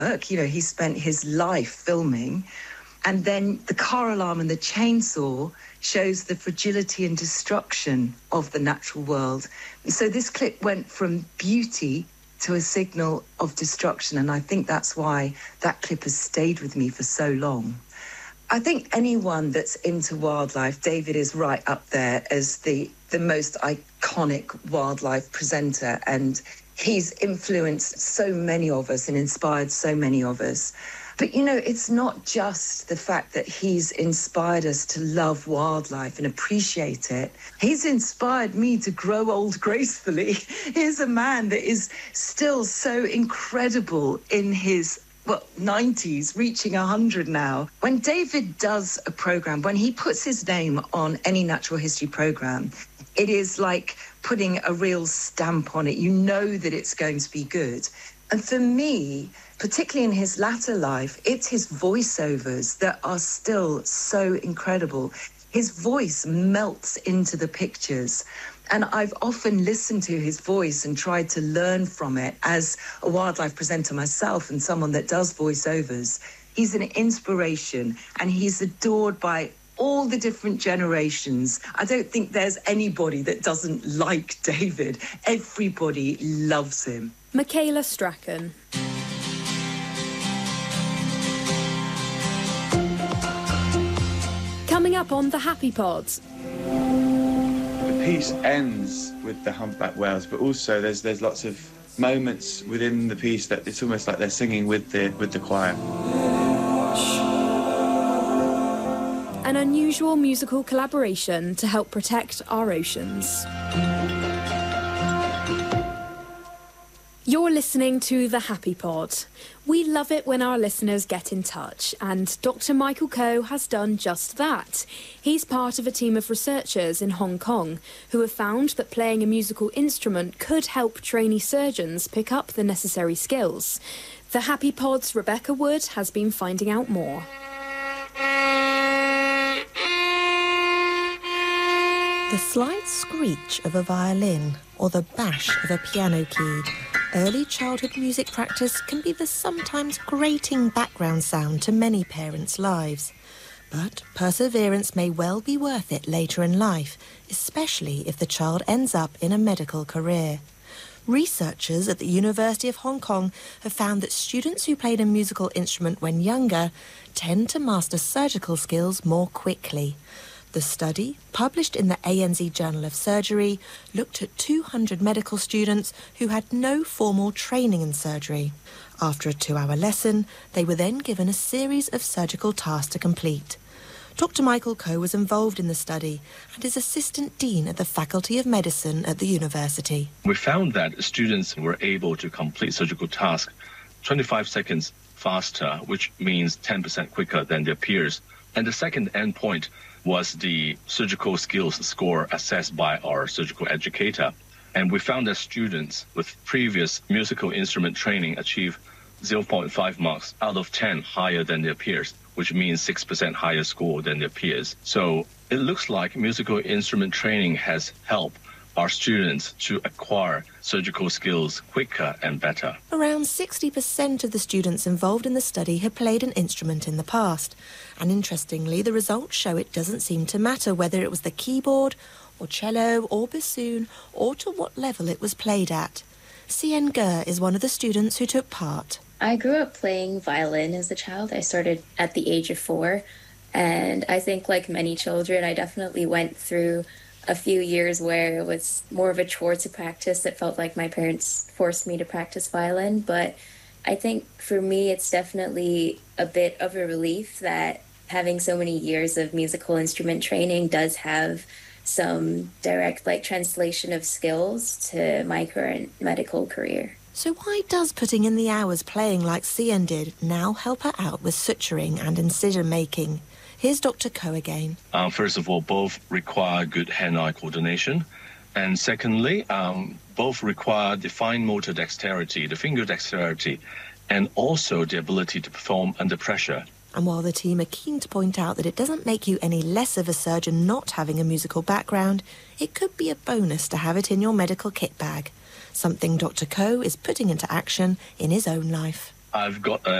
work. You know, he spent his life filming. And then the car alarm and the chainsaw shows the fragility and destruction of the natural world. So this clip went from beauty to a signal of destruction. And I think that's why that clip has stayed with me for so long. I think anyone that's into wildlife, David is right up there as the most iconic wildlife presenter. And he's influenced so many of us and inspired so many of us. But, you know, it's not just the fact that he's inspired us to love wildlife and appreciate it. He's inspired me to grow old gracefully. Here's a man that is still so incredible in his 90s, reaching 100 now. When David does a program, when he puts his name on any natural history program, it is like putting a real stamp on it. You know that it's going to be good. And for me, particularly in his latter life, it's his voiceovers that are still so incredible. His voice melts into the pictures. And I've often listened to his voice and tried to learn from it as a wildlife presenter myself and someone that does voiceovers. He's an inspiration and he's adored by all the different generations. I don't think there's anybody that doesn't like David. Everybody loves him. Michaela Strachan. Coming up on the Happy Pods. The piece ends with the humpback whales, but also there's lots of moments within the piece that it's almost like they're singing with the choir. An unusual musical collaboration to help protect our oceans. You're listening to The Happy Pod. We love it when our listeners get in touch, and Dr. Michael Coe has done just that. He's part of a team of researchers in Hong Kong who have found that playing a musical instrument could help trainee surgeons pick up the necessary skills. The Happy Pod's Rebecca Wood has been finding out more. The slight screech of a violin or the bash of a piano key. Early childhood music practice can be the sometimes grating background sound to many parents' lives. But perseverance may well be worth it later in life, especially if the child ends up in a medical career. Researchers at the University of Hong Kong have found that students who played a musical instrument when younger tend to master surgical skills more quickly. The study, published in the ANZ Journal of Surgery, looked at 200 medical students who had no formal training in surgery. After a 2-hour lesson, they were then given a series of surgical tasks to complete. Dr. Michael Coe was involved in the study and is Assistant Dean at the Faculty of Medicine at the university. We found that students were able to complete surgical tasks 25 seconds faster, which means 10% quicker than their peers. And the second endpoint was the surgical skills score assessed by our surgical educator. And we found that students with previous musical instrument training achieved 0.5 marks out of 10 higher than their peers, which means 6% higher score than their peers. So it looks like musical instrument training has helped our students to acquire surgical skills quicker and better. Around 60% of the students involved in the study had played an instrument in the past. And interestingly, the results show it doesn't seem to matter whether it was the keyboard or cello or bassoon or to what level it was played at. Sien Ger is one of the students who took part. I grew up playing violin as a child. I started at the age of 4. And I think like many children, I definitely went through a few years where it was more of a chore to practice. It felt like my parents forced me to practice violin. But I think for me, it's definitely a bit of a relief that having so many years of musical instrument training does have some direct translation of skills to my current medical career. So why does putting in the hours playing like Sien did now help her out with suturing and incision making? Here's Dr. Coe again. First of all, both require good hand-eye coordination. And secondly, both require the fine motor dexterity, the finger dexterity, and also the ability to perform under pressure. And while the team are keen to point out that it doesn't make you any less of a surgeon not having a musical background, it could be a bonus to have it in your medical kit bag, something Dr. Coe is putting into action in his own life. I've got